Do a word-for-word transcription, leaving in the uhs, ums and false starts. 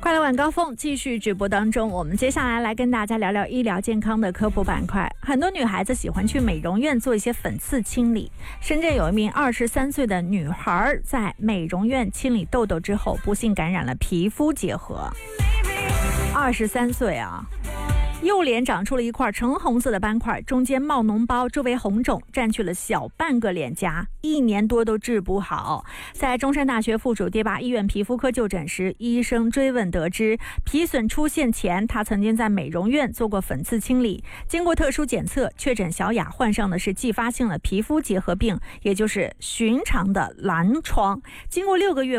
快乐晚高峰继续直播当中，我们接下来来跟大家聊聊医疗健康的科普板块。很多女孩子喜欢去美容院做一些粉刺清理。深圳有一名二十三岁的女孩在美容院清理痘痘之后，不幸感染了皮肤结核。二十三岁啊！右脸长出了一块橙红色的斑块，中间冒脓包，周围红肿，占据了小半个脸颊，一年多都治不好。在中山大学附属第八医院皮肤科就诊时，医生追问得知，皮损出现前，他曾经在美容院做过粉刺清理，经过特殊检测，确诊小雅患上的是继发性的皮肤结核病，也就是寻常的蓝疮。经过六个月